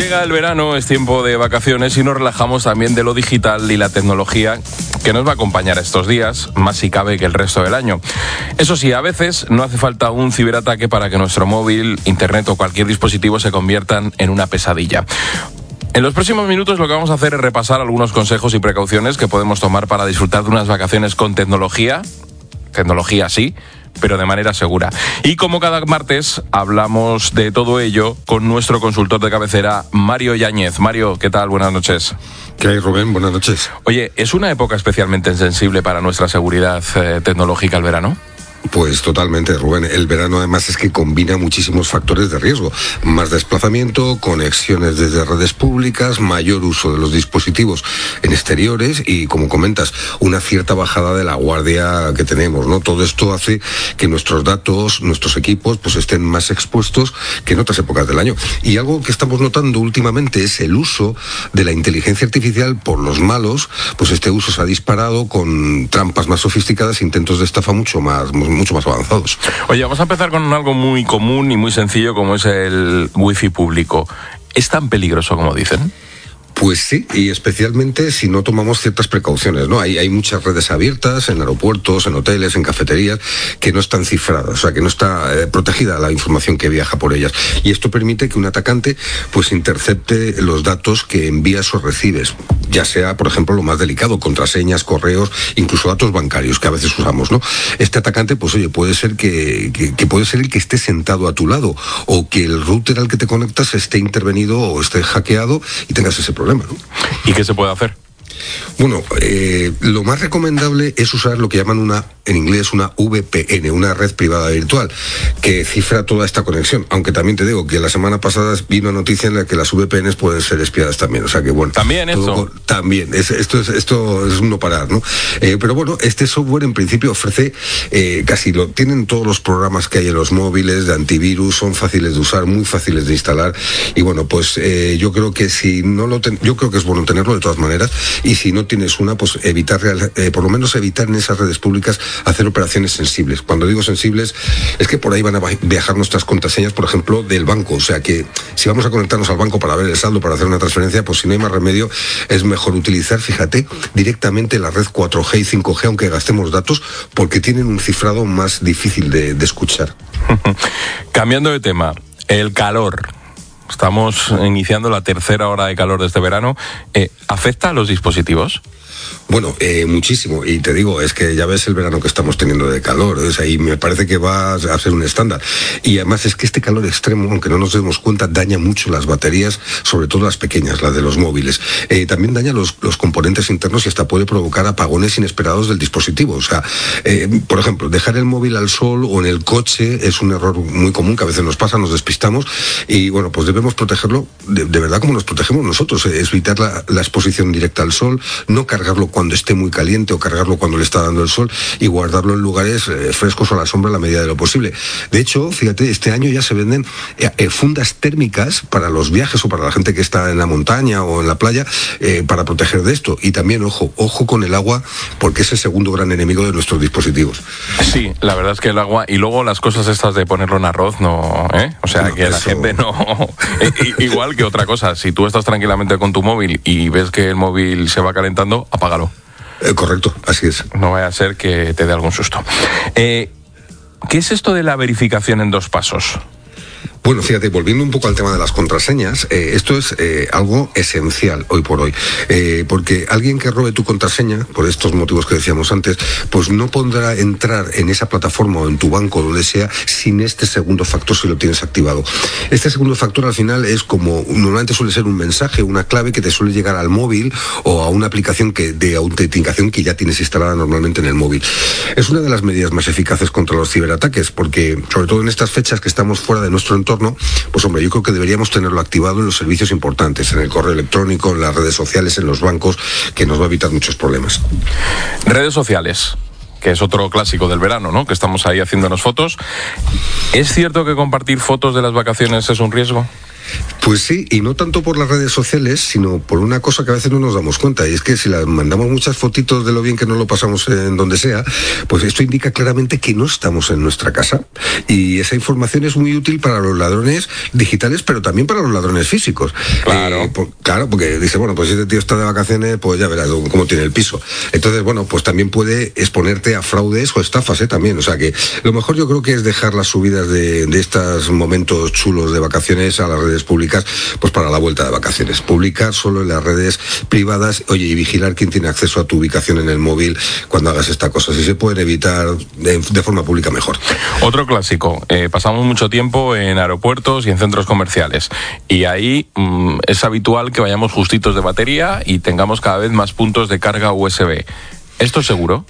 Llega el verano, es tiempo de vacaciones y nos relajamos también de lo digital y la tecnología que nos va a acompañar estos días, más si cabe que el resto del año. Eso sí, a veces no hace falta un ciberataque para que nuestro móvil, internet o cualquier dispositivo se conviertan en una pesadilla. En los próximos minutos lo que vamos a hacer es repasar algunos consejos y precauciones que podemos tomar para disfrutar de unas vacaciones con tecnología sí, pero de manera segura. Y como cada martes, hablamos de todo ello con nuestro consultor de cabecera, Mario Yáñez. Mario, ¿qué tal? Buenas noches. ¿Qué hay, Rubén? Buenas noches. Oye, ¿es una época especialmente sensible para nuestra seguridad tecnológica el verano? Pues totalmente, Rubén. El verano además es que combina muchísimos factores de riesgo. Más desplazamiento, conexiones desde redes públicas, mayor uso de los dispositivos en exteriores y, como comentas, una cierta bajada de la guardia que tenemos, ¿no? Todo esto hace que nuestros datos, nuestros equipos, pues estén más expuestos que en otras épocas del año. Y algo que estamos notando últimamente es el uso de la inteligencia artificial por los malos. Pues este uso se ha disparado con trampas más sofisticadas e intentos de estafa mucho más avanzados. Oye, vamos a empezar con algo muy común y muy sencillo como es el wifi público. ¿Es tan peligroso como dicen? Pues sí, y especialmente si no tomamos ciertas precauciones, ¿no? Hay muchas redes abiertas en aeropuertos, en hoteles, en cafeterías, que no están cifradas, o sea, que no está protegida la información que viaja por ellas. Y esto permite que un atacante, pues, intercepte los datos que envías o recibes, ya sea, por ejemplo, lo más delicado, contraseñas, correos, incluso datos bancarios que a veces usamos, ¿no? Este atacante, pues, oye, puede ser que puede ser el que esté sentado a tu lado, o que el router al que te conectas esté intervenido o esté hackeado y tengas ese problema, ¿no? ¿Y qué se puede hacer? Bueno, lo más recomendable es usar lo que llaman en inglés una VPN, una red privada virtual, que cifra toda esta conexión. Aunque también te digo que la semana pasada vi una noticia en la que las VPNs pueden ser espiadas también. O sea que bueno. ¿También eso? También. Esto es un no parar, ¿no? Pero bueno, este software en principio ofrece, casi lo tienen todos los programas que hay en los móviles de antivirus, son fáciles de usar, muy fáciles de instalar. Y bueno, pues yo creo que yo creo que es bueno tenerlo de todas maneras. Y si no tienes una, pues por lo menos evitar en esas redes públicas hacer operaciones sensibles. Cuando digo sensibles, es que por ahí van a viajar nuestras contraseñas, por ejemplo, del banco. O sea que si vamos a conectarnos al banco para ver el saldo, para hacer una transferencia, pues si no hay más remedio, es mejor utilizar, fíjate, directamente la red 4G y 5G, aunque gastemos datos, porque tienen un cifrado más difícil de escuchar. Cambiando de tema, el calor. Estamos iniciando la tercera hora de calor de este verano. ¿Afecta a los dispositivos? Bueno, muchísimo. Y te digo, es que ya ves el verano que estamos teniendo de calor. O sea, y me parece que va a ser un estándar. Y además es que este calor extremo, aunque no nos demos cuenta, daña mucho las baterías, sobre todo las pequeñas, las de los móviles. También daña los componentes internos y hasta puede provocar apagones inesperados del dispositivo. O sea, por ejemplo, dejar el móvil al sol o en el coche es un error muy común que a veces nos pasa, nos despistamos. Y bueno, pues debemos protegerlo de verdad como nos protegemos nosotros. Evitar la exposición directa al sol, no cargarlo cuando esté muy caliente o cargarlo cuando le está dando el sol y guardarlo en lugares frescos o a la sombra a la medida de lo posible. De hecho, fíjate, este año ya se venden fundas térmicas para los viajes o para la gente que está en la montaña o en la playa para proteger de esto. Y también, ojo con el agua, porque es el segundo gran enemigo de nuestros dispositivos. Sí, la verdad es que el agua y luego las cosas estas de ponerlo en arroz, no, o sea, no, que la gente no... Igual que otra cosa, si tú estás tranquilamente con tu móvil y ves que el móvil se va calentando, apágalo. Correcto, así es. No vaya a ser que te dé algún susto. ¿Qué es esto de la verificación en 2 pasos? Bueno, fíjate, volviendo un poco al tema de las contraseñas, esto es algo esencial hoy por hoy, porque alguien que robe tu contraseña, por estos motivos que decíamos antes, pues no podrá entrar en esa plataforma o en tu banco, donde sea, sin este segundo factor si lo tienes activado. Este segundo factor al final es como, normalmente suele ser un mensaje, una clave que te suele llegar al móvil o a una aplicación de autenticación que ya tienes instalada normalmente en el móvil. Es una de las medidas más eficaces contra los ciberataques, porque sobre todo en estas fechas que estamos fuera de nuestro entorno, pues hombre, yo creo que deberíamos tenerlo activado en los servicios importantes, en el correo electrónico, en las redes sociales, en los bancos, que nos va a evitar muchos problemas. Redes sociales, que es otro clásico del verano, ¿no? Que estamos ahí haciéndonos fotos. ¿Es cierto que compartir fotos de las vacaciones es un riesgo? Pues sí, y no tanto por las redes sociales, sino por una cosa que a veces no nos damos cuenta, y es que si las mandamos muchas fotitos de lo bien que nos lo pasamos en donde sea, pues esto indica claramente que no estamos en nuestra casa. Y esa información es muy útil para los ladrones digitales, pero también para los ladrones físicos. Claro. Claro, porque dice, bueno, pues si este tío está de vacaciones, pues ya verás cómo tiene el piso. Entonces, bueno, pues también puede exponerte a fraudes o estafas, también. O sea que lo mejor yo creo que es dejar las subidas de estos momentos chulos de vacaciones a las redes públicas, pues para la vuelta de vacaciones. Publicar solo en las redes privadas, oye, y vigilar quién tiene acceso a tu ubicación en el móvil cuando hagas esta cosa. Si se pueden evitar de forma pública, mejor. Otro clásico, pasamos mucho tiempo en aeropuertos y en centros comerciales, y ahí es habitual que vayamos justitos de batería y tengamos cada vez más puntos de carga USB. ¿Esto es seguro?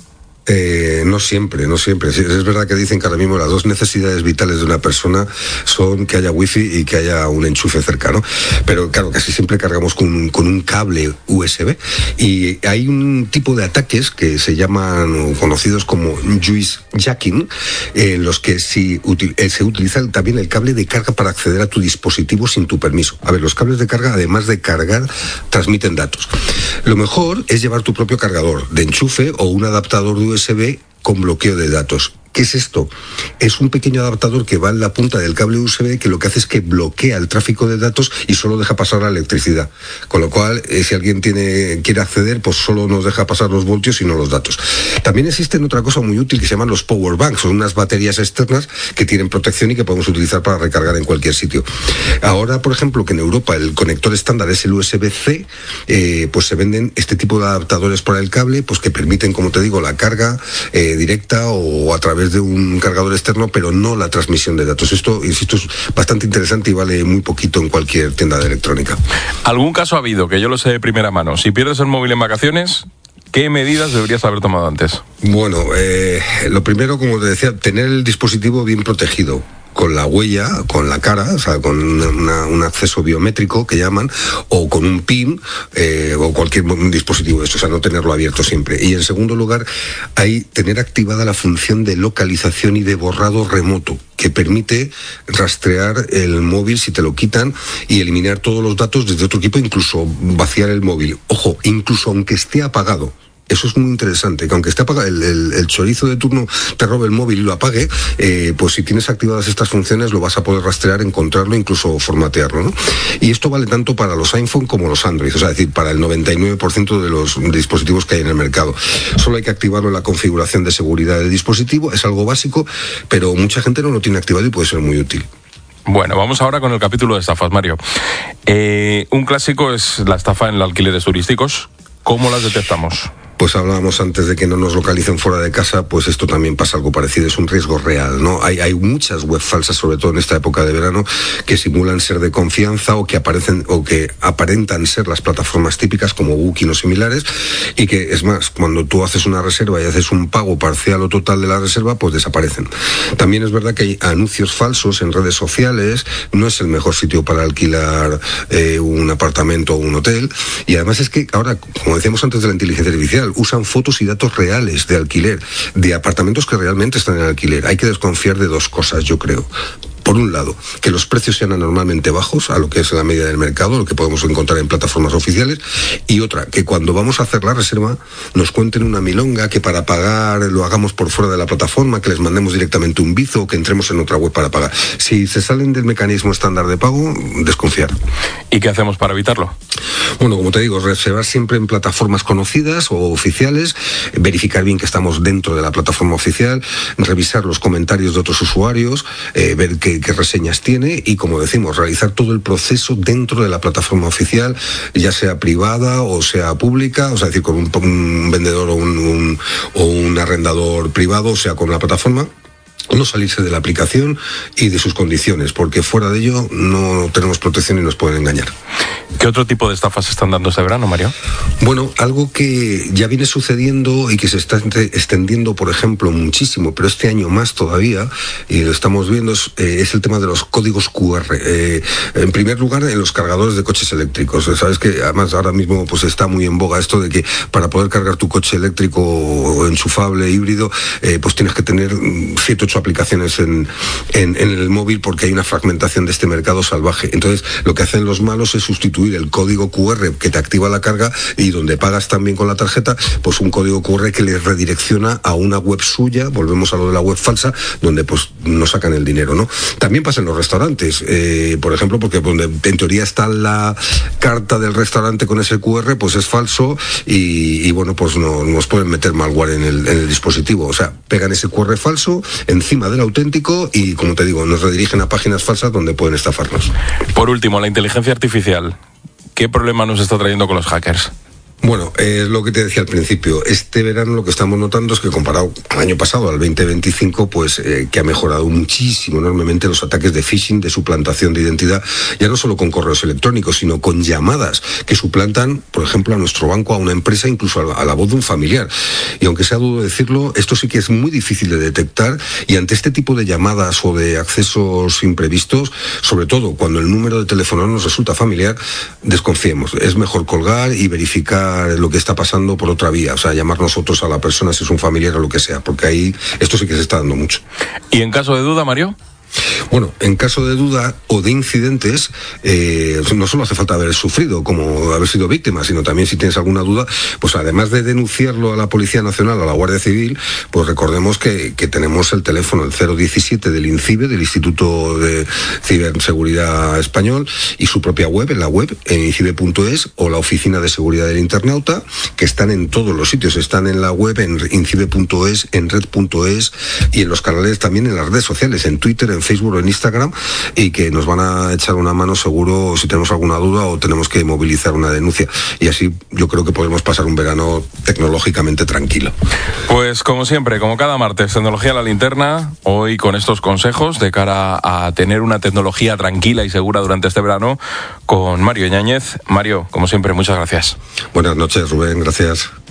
No siempre. Es verdad que dicen que ahora mismo las dos necesidades vitales de una persona son que haya wifi y que haya un enchufe cercano. Pero claro, casi siempre cargamos con un cable USB. Y hay un tipo de ataques que se llaman, conocidos como juicejacking, en los que se utiliza también el cable de carga para acceder a tu dispositivo sin tu permiso. A ver, los cables de carga, además de cargar, transmiten datos. Lo mejor es llevar tu propio cargador de enchufe o un adaptador de USB con bloqueo de datos. ¿Qué es esto? Es un pequeño adaptador que va en la punta del cable USB que lo que hace es que bloquea el tráfico de datos y solo deja pasar la electricidad. Con lo cual, si alguien quiere acceder, pues solo nos deja pasar los voltios y no los datos. También existen otra cosa muy útil que se llaman los power banks, son unas baterías externas que tienen protección y que podemos utilizar para recargar en cualquier sitio. Ahora, por ejemplo, que en Europa el conector estándar es el USB-C, pues se venden este tipo de adaptadores para el cable, pues que permiten, como te digo, la carga directa o a través de un cargador externo, pero no la transmisión de datos. Esto, insisto, es bastante interesante y vale muy poquito en cualquier tienda de electrónica. ¿Algún caso ha habido, que yo lo sé de primera mano? Si pierdes el móvil en vacaciones, ¿qué medidas deberías haber tomado antes? Bueno, lo primero, como te decía, tener el dispositivo bien protegido, con la huella, con la cara, o sea, con un acceso biométrico que llaman, o con un PIN, o cualquier dispositivo de esto, o sea, no tenerlo abierto siempre. Y en segundo lugar, hay tener activada la función de localización y de borrado remoto, que permite rastrear el móvil si te lo quitan y eliminar todos los datos desde otro equipo, incluso vaciar el móvil. Ojo, incluso aunque esté apagado. Eso es muy interesante, que aunque esté apagado, el chorizo de turno te robe el móvil y lo apague, pues si tienes activadas estas funciones lo vas a poder rastrear, encontrarlo, incluso formatearlo, ¿no? Y esto vale tanto para los iPhone como los Android, o sea, es decir, para el 99% de los dispositivos que hay en el mercado. Solo hay que activarlo en la configuración de seguridad del dispositivo, es algo básico, pero mucha gente no lo tiene activado y puede ser muy útil. Bueno, vamos ahora con el capítulo de estafas, Mario. Un clásico es la estafa en los alquileres turísticos. ¿Cómo las detectamos? Pues hablábamos antes de que no nos localicen fuera de casa, pues esto también pasa algo parecido, es un riesgo real, ¿no? Hay muchas webs falsas, sobre todo en esta época de verano, que simulan ser de confianza o que aparentan ser las plataformas típicas como Booking o similares, y que, es más, cuando tú haces una reserva y haces un pago parcial o total de la reserva, pues desaparecen. También es verdad que hay anuncios falsos en redes sociales, no es el mejor sitio para alquilar un apartamento o un hotel, y además es que ahora, como decíamos antes de la inteligencia artificial, usan fotos y datos reales de alquiler, de apartamentos que realmente están en alquiler. Hay que desconfiar de dos cosas, yo creo. Por un lado, que los precios sean anormalmente bajos a lo que es la media del mercado, lo que podemos encontrar en plataformas oficiales, y otra, que cuando vamos a hacer la reserva nos cuenten una milonga, que para pagar lo hagamos por fuera de la plataforma, que les mandemos directamente un Bizum o que entremos en otra web para pagar. Si se salen del mecanismo estándar de pago, desconfiar. ¿Y qué hacemos para evitarlo? Bueno, como te digo, reservar siempre en plataformas conocidas o oficiales, verificar bien que estamos dentro de la plataforma oficial, revisar los comentarios de otros usuarios, ver qué reseñas tiene y, como decimos, realizar todo el proceso dentro de la plataforma oficial, ya sea privada o sea pública, o sea, decir, con un vendedor o un arrendador privado, o sea, con la plataforma. No salirse de la aplicación y de sus condiciones, porque fuera de ello no tenemos protección y nos pueden engañar. ¿Qué otro tipo de estafas se están dando este verano, Mario? Bueno, algo que ya viene sucediendo y que se está extendiendo, por ejemplo, muchísimo, pero este año más todavía, y lo estamos viendo, es el tema de los códigos QR. En primer lugar, en los cargadores de coches eléctricos. Sabes que además ahora mismo pues está muy en boga esto de que para poder cargar tu coche eléctrico o enchufable, híbrido, pues tienes que tener cierto aplicaciones en el móvil porque hay una fragmentación de este mercado salvaje. Entonces, lo que hacen los malos es sustituir el código QR que te activa la carga y donde pagas también con la tarjeta, pues un código QR que les redirecciona a una web suya, volvemos a lo de la web falsa, donde pues no sacan el dinero, ¿no? También pasa en los restaurantes, por ejemplo, porque donde en teoría está la carta del restaurante con ese QR, pues es falso y bueno, pues no, nos pueden meter malware en el dispositivo. O sea, pegan ese QR falso encima del auténtico y, como te digo, nos redirigen a páginas falsas donde pueden estafarnos. Por último, la inteligencia artificial. ¿Qué problema nos está trayendo con los hackers? Bueno, es lo que te decía al principio. Este verano lo que estamos notando es que comparado al año pasado, al 2025, pues que ha mejorado muchísimo, enormemente los ataques de phishing, de suplantación de identidad, ya no solo con correos electrónicos, sino con llamadas que suplantan, por ejemplo, a nuestro banco, a una empresa, incluso a la voz de un familiar. Y aunque sea duro decirlo, esto sí que es muy difícil de detectar y ante este tipo de llamadas o de accesos imprevistos, sobre todo cuando el número de teléfono nos resulta familiar, desconfiemos. Es mejor colgar y verificar lo que está pasando por otra vía, o sea, llamar nosotros a la persona si es un familiar o lo que sea, porque ahí esto sí que se está dando mucho. ¿Y en caso de duda, Mario? Bueno, en caso de duda o de incidentes, no solo hace falta haber sufrido, como haber sido víctima, sino también si tienes alguna duda, pues además de denunciarlo a la Policía Nacional, a la Guardia Civil, pues recordemos que tenemos el teléfono, el 017 del INCIBE, del Instituto de Ciberseguridad Español, y su propia web, en la web, en incibe.es, o la Oficina de Seguridad del Internauta, que están en todos los sitios, están en la web, en incibe.es, en red.es, y en los canales también en las redes sociales, en Twitter, en Facebook o en Instagram, y que nos van a echar una mano seguro si tenemos alguna duda o tenemos que movilizar una denuncia, y así yo creo que podemos pasar un verano tecnológicamente tranquilo. Pues como siempre, como cada martes, Tecnología a la Linterna, hoy con estos consejos de cara a tener una tecnología tranquila y segura durante este verano, con Mario Yáñez. Mario, como siempre, muchas gracias. Buenas noches, Rubén, gracias.